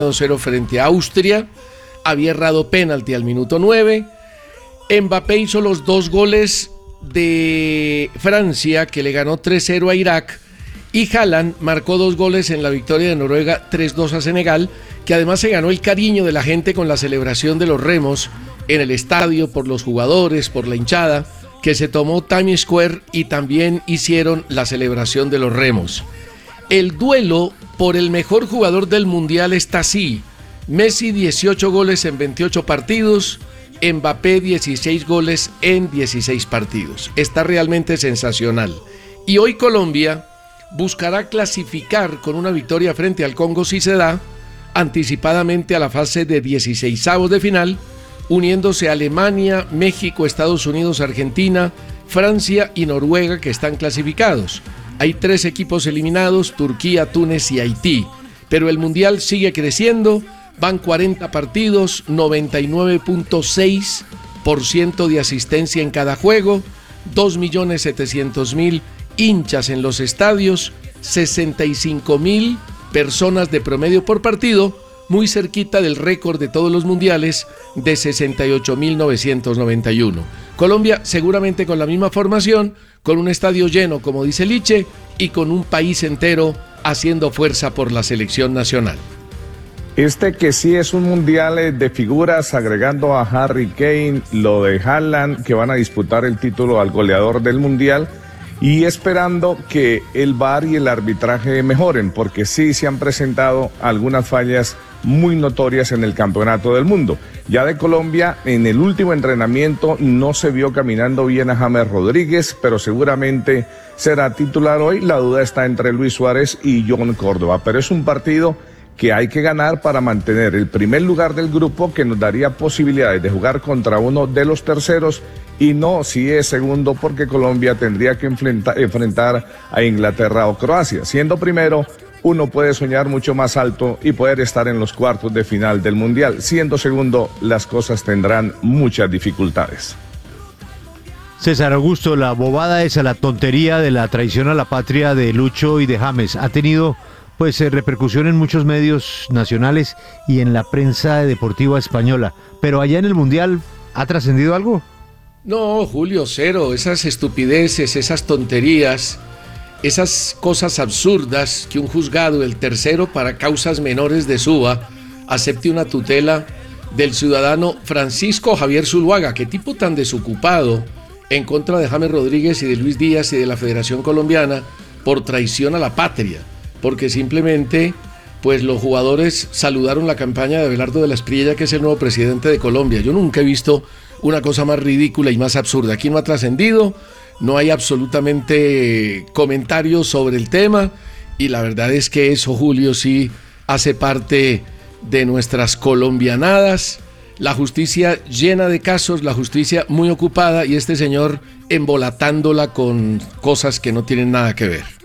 2-0 frente a Austria, había errado penalti al minuto 9. Mbappé hizo los 2 goles de Francia, que le ganó 3-0 a Irak, y Haaland marcó 2 goles en la victoria de Noruega 3-2 a Senegal, que además se ganó el cariño de la gente con la celebración de los remos en el estadio, por los jugadores, por la hinchada, que se tomó Times Square y también hicieron la celebración de los remos. El duelo por el mejor jugador del Mundial está así: Messi 18 goles en 28 partidos, Mbappé 16 goles en 16 partidos. Está realmente sensacional. Y hoy Colombia buscará clasificar con una victoria frente al Congo, si se da, anticipadamente a la fase de 16avos de final, uniéndose a Alemania, México, Estados Unidos, Argentina, Francia y Noruega, que están clasificados. Hay 3 equipos eliminados: Turquía, Túnez y Haití. Pero el Mundial sigue creciendo. Van 40 partidos, 99.6% de asistencia en cada juego, 2.700.000 hinchas en los estadios, 65.000 personas de promedio por partido, muy cerquita del récord de todos los mundiales de 68.991. Colombia seguramente con la misma formación, con un estadio lleno, como dice Liche, y con un país entero haciendo fuerza por la selección nacional. Este que sí es un mundial de figuras, agregando a Harry Kane, lo de Haaland, que van a disputar el título al goleador del mundial, y esperando que el VAR y el arbitraje mejoren, porque sí se han presentado algunas fallas muy notorias en el campeonato del mundo. Ya de Colombia, en el último entrenamiento no se vio caminando bien a James Rodríguez, pero seguramente será titular hoy. La duda está entre Luis Suárez y John Córdoba, pero es un partido que hay que ganar para mantener el primer lugar del grupo, que nos daría posibilidades de jugar contra uno de los terceros, y no si es segundo, porque Colombia tendría que enfrentar a Inglaterra o Croacia. Siendo primero, uno puede soñar mucho más alto y poder estar en los cuartos de final del Mundial. Siendo segundo, las cosas tendrán muchas dificultades. César Augusto, la bobada esa, la tontería de la traición a la patria de Lucho y de James, ha tenido repercusión en muchos medios nacionales y en la prensa deportiva española, pero allá en el Mundial, ¿ha trascendido algo? No, Julio, cero. Esas estupideces, esas tonterías, esas cosas absurdas que un juzgado, el tercero para causas menores de Suba, acepte una tutela del ciudadano Francisco Javier Zuluaga. Qué tipo tan desocupado, en contra de James Rodríguez y de Luis Díaz y de la Federación Colombiana por traición a la patria, porque simplemente pues los jugadores saludaron la campaña de Abelardo de la Espriella, que es el nuevo presidente de Colombia. Yo nunca he visto una cosa más ridícula y más absurda. Aquí no ha trascendido, no hay absolutamente comentarios sobre el tema, y la verdad es que eso, Julio, sí hace parte de nuestras colombianadas. La justicia llena de casos, la justicia muy ocupada, y este señor embolatándola con cosas que no tienen nada que ver.